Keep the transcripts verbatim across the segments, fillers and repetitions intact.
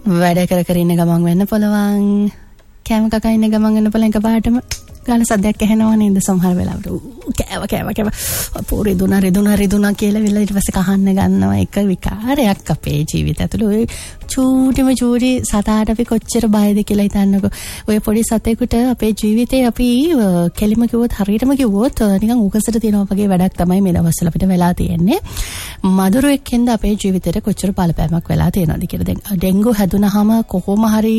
වැඩ කර කර ඉන්න ගමන් වෙන්න පුළුවන්. කෑම කකා ඉන්න ගමන් වෙන්න පුළුවන් එකපාරටම ගාන සද්දයක් ඇහෙනවා නේද සමහර වෙලාවට. කෑව කෑව කෑව පොරේ දුනා රිදුනා රිදුනා කියලා විල ඊට පස්සේ කහන්න ගන්නවා. එක විකාරයක් අපේ ජීවිතය ඇතුළේ. ඔය චූටිම චූටි සතාට අපි කොච්චර බයද කියලා හිතන්නකෝ. ඔය පොඩි සතෙකුට අපේ ජීවිතේ අපි කෙලිම කිව්වොත් හරියටම කිව්වොත් නිකන් උකසට තියෙනවා වගේ වැඩක් තමයි මේ දවස්වල අපිට වෙලා තියෙන්නේ. මදුරුවෙක්ෙන්ද අපේ ජීවිතේට කොච්චර බලපෑමක් වෙලා තියෙනවද කියලා. දැන් ඩෙන්ගු හැදුනහම කොහොම හරි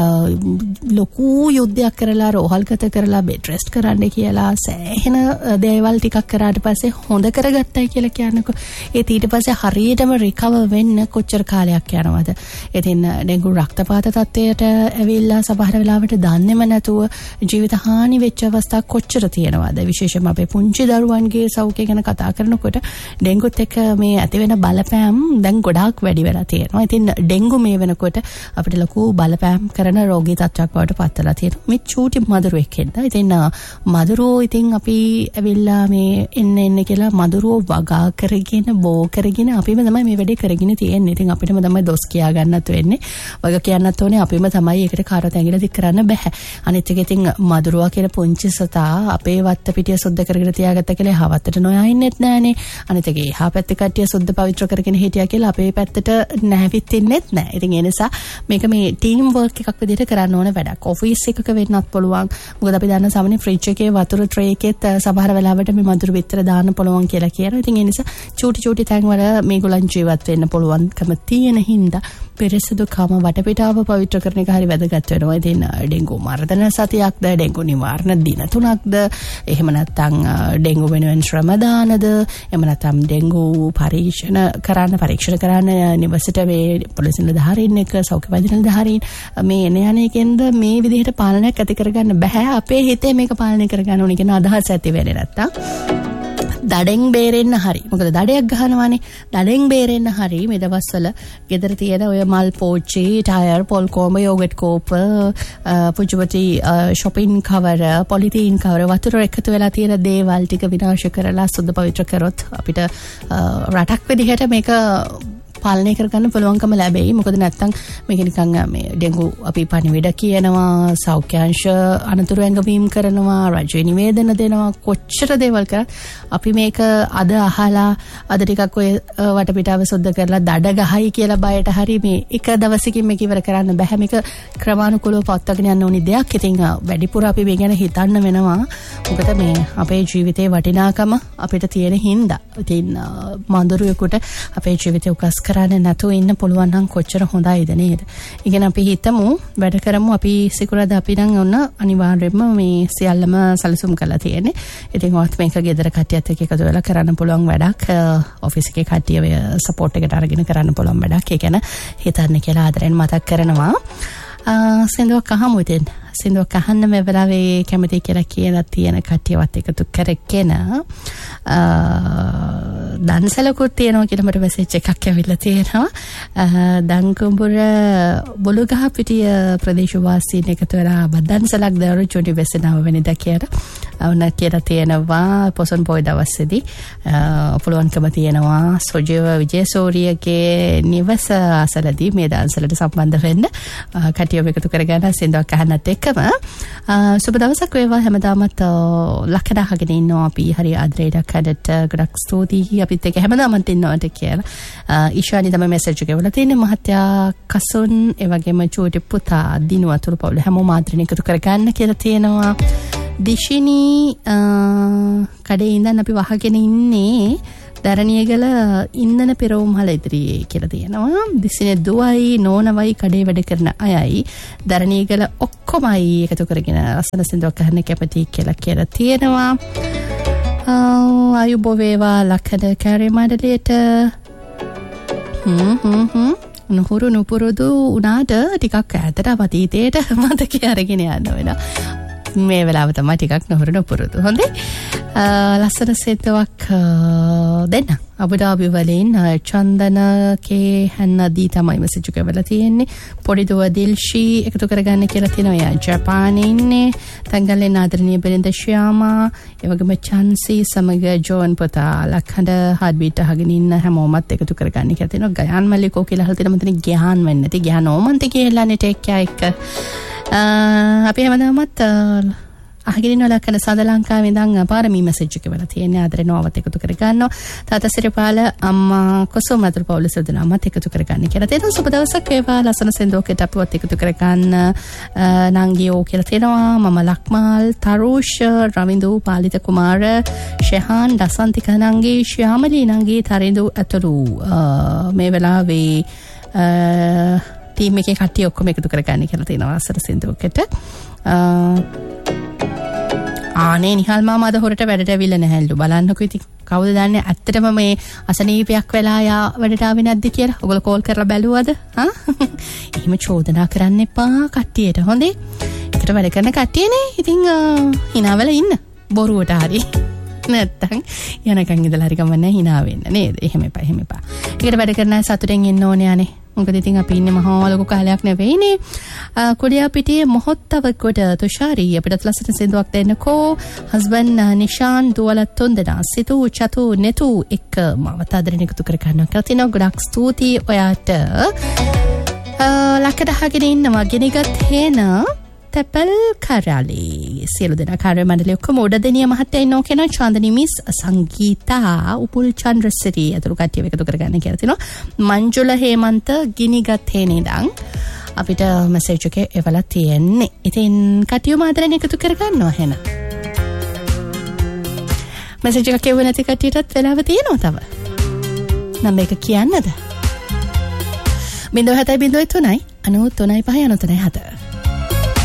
ලොකු යුද්ධයක් කරලා රෝහල්ගත කරලා බෙඩ් රෙස්ට් කරන්න කියලා සෑහෙන දේවල් ටිකක් කරාට පස්සේ හොඳ කරගත්තයි කියලා කියන්නකෝ. ඒත් ඊට පස්සේ හරියටම රිකවර් වෙන්න කොච්චර කාලයක් යනවද? ඉතින් ඩෙන්ගු රක්තපාත තත්ත්වයට ඇවිල්ලා සමහර වෙලාවට දන්නේම නැතුව ජීවිත හානි වෙච්ච අවස්ථා කොච්චර තියෙනවද? විශේෂයෙන්ම අපේ පුංචි දරුවන්ගේ සෞඛ්‍යය ගැන කතා කරනකොට ඩෙන්ගුත් එක්ක මේ ඇති වෙන බලපෑම් දැන් ගොඩාක් වැඩි වෙලා තියෙනවා. ඉතින් ඩෙන්ගු මේ වෙනකොට අපිට ලොකු බලපෑම් කරන රෝගී තත්ත්වයක් බවට පත් වෙලා තියෙනවා. මේ චූටි මදුරුවෙක් හින්දා. ඉතින් මදුරුවෝ ඉතින් අපි ඇවිල්ලා මේ එන්න එන්න කියලා මදුරුවෝ වගා කරගෙන බෝ කරගෙන අපිම තමයි මේ වැඩේ කරගෙන තියෙන්නේ. ඉතින් අපිටම තමයි දොස් කියා ගන්නත් වෙන්නේ. වග කියන්නත් ඕනේ අපිම තමයි ඒකට කාටවත් ඇඟිලි දික් කරන්න බෑ. අනිත් එක ඉතින් මදුරුවා කියන පුංචි සතා අපේ වත්ත පිටිය සුද්ධ කරගෙන තියාගත්ත කියලා හවත්තට නොයා ඉන්නෙත් නෑනේ. අනිත් එක එහා පැත්තේ කට්ටිය සුද්ධ පවිත්‍ර කරගෙන හිටියා කියලා අපේ පැත්තට නැවිත් ඉන්නෙත් නෑ. ඉතින් ඒ නිසා මේක මේ ටීම් වර්ක් එකක් විදිහට කරන්න ඕන වැඩක්. ඔෆිස් එකක වෙන්නත් පුළුවන්. මොකද අපි දන්න සාමාන්‍ය ෆ්‍රිජ් එකේ වතුර ට්‍රේ එකෙත් සමහර වෙලාවට මේ මදුරු විතර දාන්න පුළුවන් කියලා කියනවා. ඉතින් ඒ නිසා චූටි චූටි තැන් වල මේගොල්ලන් ජීවත් වෙන්න පුළුවන්කම තියෙන හින්දා පෙරසදු කම වටපිටාව පවිත්‍ර කරන එක හරි වැදගත් වෙනවා. ඉතින් ඩෙන්ගු මර්ධන සතියක්ද ඩෙන්ගු නිවාරණ දින තුනක්ද එහෙම නැත්නම් ඩෙන්ගු වෙනුවෙන් ශ්‍රමදානද එහෙම නැත්නම් ඩෙන්ගු පරීක්ෂණ කරන්න පරීක්ෂණ කරන්න නිවසට මේ පොලිස් නිලධාරීන් එක්ක සෞඛ්‍ය වෛද්‍ය නිලධාරීන් මේ එන යන එකෙන්ද මේ විදිහට පාලනයක් ඇති කරගන්න බෑ. අපේ හිතේ මේක පාලනය කරගන්න ඕනේ කියන අදහස ඇති වෙන්නේ නැත්තම් දඩෙන් බේරෙන්න හරි. මොකද දඩයක් ගහනවානේ. දඩෙන් බේරෙන්න හරි මේ දවස්වල ගෙදර තියෙන ඔය මල් පෝච්චි, ටයර්, පොල් කොඹ, yoghurt කෝප, පුජුවටි shopping cover, polythene cover වතුර එකතු වෙලා තියෙන දේවල් ටික විනාශ කරලා සුද්ධ පවිත්‍ර කරොත් අපිට රටක් විදිහට මේක පාලනය කරගන්න පුළුවන්කම ලැබෙයි. මොකද නැත්තම් මේක නිකන් මේ ඩෙන්ගු අපි පණිවිඩ කියනවා, සෞඛ්‍යාංශ අනතුරු ඇඟවීම් කරනවා, රජයේ නිවේදන දෙනවා, කොච්චර දේවල් කරත් අපි මේක අද අහලා අද ටිකක් ඔය වටපිටාව සුද්ධ කරලා දඩ ගහයි කියලා බයට හරි මේ එක දවසකින් මේක ඉවර කරන්න බෑ. මේක ක්‍රමානුකූලව පවත්වාගෙන යන්න ඕනි දෙයක්. ඉතින් වැඩිපුර අපි මේ ගැන හිතන්න වෙනවා. මොකද මේ අපේ ජීවිතේ වටිනාකම අපිට තියෙන හින්දා. ඉතින් මඳුරුවෙකුට අපේ ජීවිතේ උකස් කරන්න නැතුව ඉන්න පුළුවන් නම් කොච්චර හොඳයිද නේද? ඉතින් අපි හිතමු වැඩ කරමු අපි සිකුරාදා අපි නම් ඔන්න අනිවාර්යයෙන්ම මේ සියල්ලම සැලසුම් කරලා තියෙන්නේ. ඉතින් ඔයත් මේක ගෙදර කට්ටියත් එක්ක එකතු වෙලා කරන්න පුළුවන් වැඩක්. ඔෆිස් එකේ කට්ටිය ඔය සපෝට් එකට අරගෙන කරන්න පුළුවන් වැඩක්. ඒ කියන්නේ හිතන්න කියලා ආදරෙන් මතක් කරනවා. සින්දුවක් අහමු ඉතින්. සින්දුවක් අහන්න මේ වෙලාවේ කැමති කියලා කියලා තියෙන කට්ටියවත් එකතු කරගෙන දන්සලකුත් තියෙනවා කියලා මට මෙසේජ් එකක් ඇවිල්ලා තියෙනවා. දංකුඹුර බොළුගහ පිටිය ප්‍රදේශවාසීන් එකතු වෙලා බදන්සලක් දවරු චුටි වෙසනව වෙනදා කියලා වුණ කියලා තියෙනවා. පොසොන් පොයි දවසේදී පුළුවන්කම තියෙනවා සොජීව විජේසෝරියගේ නිවස අසලදී මේ දන්සලට සම්බන්ධ වෙන්න කට්ටියව එකතු කරගෙන සින්දුවක් අහන්නත් එක්කම සුබ දවසක් වේවා. හැමදාමත් ලක්කඩ අහගෙන ඉන්නවා අපි. හරි ආදරේට කඩට ගොඩක් ස්තුතියි අපිත් එක්ක හැමදාමත් ඉන්නවට කියලා. ඊශානි තමයි මෙසේජ් එක වල තියෙන්නේ. මහත්තයා කසුන් ඒ වගේම චූටි පුතා දිනු අතුරු පවුල හැමෝම ආදරෙන් එකතු කරගන්න කියලා තියෙනවා. දිශිනි කඩේ ඉඳන් අපි වහගෙන ඉන්නේ දරණියගල ඉන්දන පෙරවුම්හල ඉදිරියේ කියලා තියෙනවා. දිසිනේ දුවයි නෝනවයි කඩේ වැඩ කරන අයයි දරණියගල ඔක්කොමයි එකතු කරගෙන අසන සින්දුවක් අහන්න කැමති කියලා කියලා තියෙනවා. ආයුබෝ වේවා ලක්කඩ කැරේ මඩලේට හ්ම් හ්ම් හ්ම් නුහුරු නුපුරුදු උනාට ටිකක් ඈතට අතීතයට මතකේ අරගෙන යන්න වෙනවා. මේ වෙලාව තමයි ටිකක් නුහුරු නුපුරුදු. හොඳේ. ලස්සන සේතුවක් දෙන්න අබුඩාබි වලින් චන්දනකේ හැන්නදී තමයි මෙසේජ් එක වෙලා තියෙන්නේ. පොඩි දුව දිල්ෂී එකතු කරගන්න කියලා තියෙනවා. එයා ජපානයේ ඉන්නේ. තංගල්ලේ ආදරණීය බෙලින්ද ශ්‍යාමා, ඒ වගේම චාන්සි සමග ජෝන් පුතා ලක්හඬ හાર્ට්බීට් අහගෙන ඉන්න හැමෝමත් එකතු කරගන්න කියලා තියෙනවා. ගයාන් මල්ලිකෝ කියලා අහලා තියෙනවා. මතන ග්‍යාන් වෙන්නේ නැති ග්‍යාන් ඕමන්ත කියලානේ ටේක් කෙයා එක. අපි හැමදාමත් අහගෙන ඉන්න ලක්කන සාද ලංකාවේ ඉඳන් පාරමී මෙසේජ් එක වල තියෙන ආදරේ නොවත් එකතු කරගන්නවා. තාත්තා සිරිපාල අම්මා කොසොම අතර පවුල සදනමත් එකතු කරගන්න කියලා තියෙනවා. සුබ දවසක් වේවා. ලස්සන සෙන්දෝකේට අපිවත් එකතු කරගන්න නංගියෝ කියලා තියෙනවා. මම ලක්මාල්, තරුෂ්, රවින්දු, පාලිත කුමාර, ශෙහාන්, දසන්තික නංගී, ශ්‍යාමලී නංගී, තරිඳු අතුරු මේ වෙලාවේ ටීම් එකේ කට්ටිය ඔක්කොම එකතු කරගන්න කියලා තියෙනවා. අසර සෙන්දෝකේට ආනේ නිහල් මාමා අද හොරට වැඩට ඇවිල්ලා නැහැලු. බලන්නකෝ ඉතින් කවුද දන්නේ ඇත්තටම මේ අසනීපයක් වෙලා යා වැඩට ආවේ නැද්ද කියලා. ඔයගොල්ලෝ කෝල් කරලා බැලුවද? හා? එහෙම චෝදනා කරන්න එපා කට්ටියට. හොඳේ. එකට වැඩ කරන කට්ටියනේ. ඉතින් hinaවල ඉන්න. බොරුවට හරි. නැත්තම් යනකන් ඉඳලා හරි ගමන්නේ hina වෙන්න නේද? එහෙම එපා එහෙම එපා. එකට වැඩ කරන අය සතුටෙන් ඉන්න ඕනේ අනේ. මොකද ඉතින් අපි ඉන්නේ මහා ලොකු කාලයක් නෙවෙයිනේ. කුඩියා පිටියේ මොහොත්තව කොට තුෂාරි අපිට ලස්සන සින්දුවක් දෙන්නකෝ. හස්බන්ඩ් නිෂාන් දුවල තුන්දෙනා සිතු චතු නෙතු එක මවත ආදරෙන් එකතු කර ගන්නවා කියලා තිනවා. ගොඩක් ස්තුතියි ඔයාට. ලක්කඩ අහගෙන ඉන්නවා ගෙනගත් හේන තැපල් කරාලේ සියලු දෙනා කාර්ය මණ්ඩලය ඔක්කොම උඩදෙනිය මහත්තයා ඉන්නෝ කියන චන්දනි මිස් සංගීතා උපුල් චන්ද්‍රසිරි අතුරු කට්ටිය එකතු කරගන්න කියලා තිනවා. මංජුල හේමන්ත ගිනිගත් හේනේ ඉඳන් අපිට මෙසේජ් එකේ එවලා තියෙන්නේ. ඉතින් කට්ටියම ආදරෙන් එකතු කරගන්නවා එහෙනම්. මෙසේජ් එකක් එවුව නැති කට්ටියටත් වෙලාව තියෙනවා තව. නම් එක කියන්නද? බිංදුව හතයි බිංදුව තුනයි අනූ තුනයි පහයි අනූ තුනයි හත.